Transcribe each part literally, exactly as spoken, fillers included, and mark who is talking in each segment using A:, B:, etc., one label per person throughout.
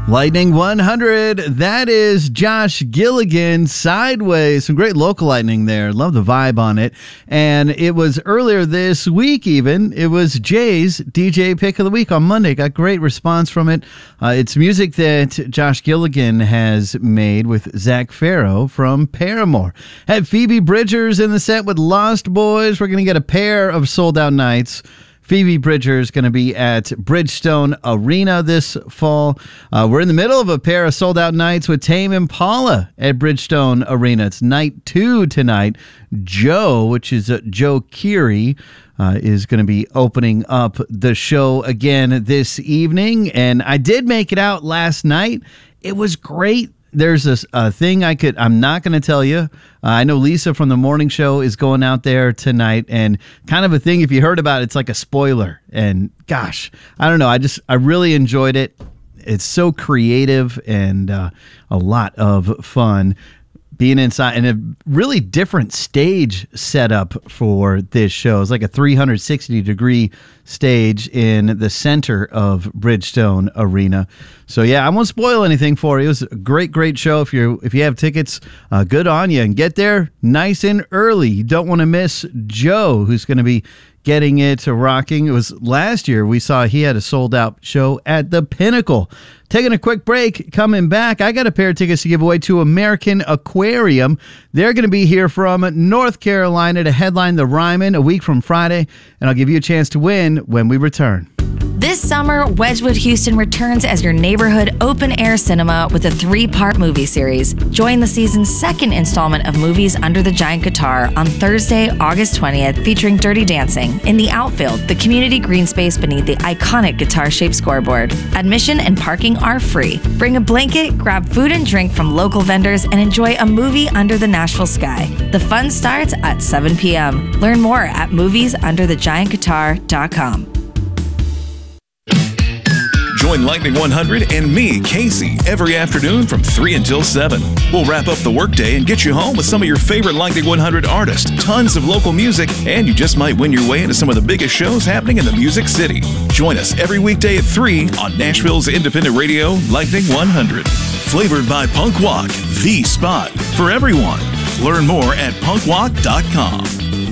A: Lightning one hundred, that is Josh Gilligan, Sideways. Some great local lightning there. Love the vibe on it. And it was earlier this week even, it was Jay's D J Pick of the Week on Monday. Got great response from it. Uh, it's music that Josh Gilligan has made with Zach Farrow from Paramore. Had Phoebe Bridgers in the set with Lost Boys. We're going to get a pair of sold-out nights. Phoebe Bridgers is going to be at Bridgestone Arena this fall. Uh, we're in the middle of a pair of sold-out nights with Tame Impala at Bridgestone Arena. It's night two tonight. Joe, which is uh, Joe Keery, uh, is going to be opening up the show again this evening. And I did make it out last night. It was great. There's a, a thing I could, I'm not going to tell you. Uh, I know Lisa from the morning show is going out there tonight, and kind of a thing, if you heard about it, it's like a spoiler. And gosh, I don't know. I just, I really enjoyed it. It's so creative and uh, a lot of fun being inside, and a really different stage setup for this show. It's like a three hundred sixty degree stage in the center of Bridgestone Arena. So yeah, I won't spoil anything for you. It was a great, great show. If you if you have tickets, uh, good on you, and get there nice and early. You don't want to miss Joe, who's going to be getting it rocking. It was last year we saw he had a sold out show at the Pinnacle. Taking a quick break, coming back, I got a pair of tickets to give away to American Aquarium. They're going to be here from North Carolina to headline the Ryman a week from Friday, and I'll give you a chance to win when we return.
B: This summer, Wedgwood Houston returns as your neighborhood open-air cinema with a three-part movie series. Join the season's second installment of Movies Under the Giant Guitar on Thursday, August twentieth, featuring Dirty Dancing in the outfield, the community green space beneath the iconic guitar-shaped scoreboard. Admission and parking are free. Bring a blanket, grab food and drink from local vendors, and enjoy a movie under the Nashville sky. The fun starts at seven p.m. Learn more at movies under the giant guitar dot com.
C: Join Lightning one hundred and me, Casey, every afternoon from three until seven. We'll wrap up the workday and get you home with some of your favorite Lightning one hundred artists, tons of local music, and you just might win your way into some of the biggest shows happening in the Music City. Join us every weekday at three on Nashville's independent radio, Lightning one hundred. Flavored by Punk Walk, the spot for everyone. Learn more at punk walk dot com.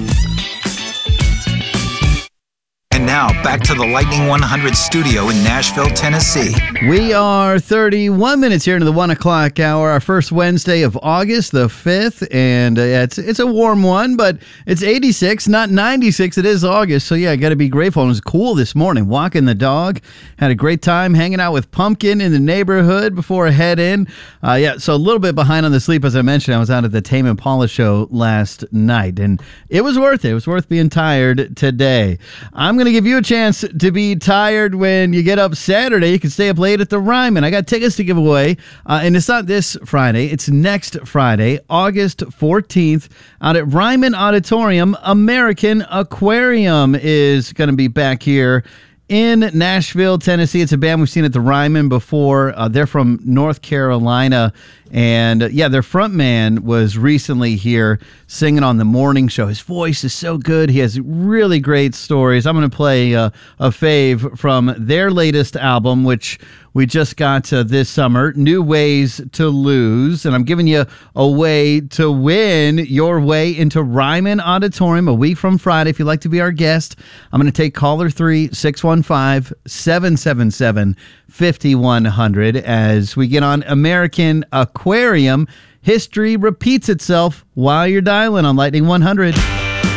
D: And now, back to the Lightning one hundred studio in Nashville, Tennessee.
A: We are thirty-one minutes here into the one o'clock hour, our first Wednesday of August, the fifth, and uh, it's it's a warm one, but it's eighty-six, not ninety-six. It is August, so yeah, I got to be grateful. It was cool this morning, walking the dog. Had a great time hanging out with Pumpkin in the neighborhood before I head in. Uh, yeah, so a little bit behind on the sleep, as I mentioned. I was out at the Tame Impala show last night, and it was worth it. It was worth being tired today. I'm going to give you a chance to be tired when you get up Saturday. You can stay up late at the Ryman. I got tickets to give away, uh, and it's not this Friday. It's next Friday, August fourteenth, out at Ryman Auditorium. American Aquarium is going to be back here in Nashville, Tennessee. It's a band we've seen at the Ryman before. Uh, they're from North Carolina. And uh, yeah, their front man was recently here singing on the morning show. His voice is so good. He has really great stories. I'm going to play uh, a fave from their latest album, which we just got uh, this summer, New Ways to Lose. And I'm giving you a way to win your way into Ryman Auditorium a week from Friday. If you'd like to be our guest, I'm going to take caller three, six one five, seven seven seven, five one zero zero as we get on American Aquarium. History repeats itself while you're dialing on Lightning one hundred.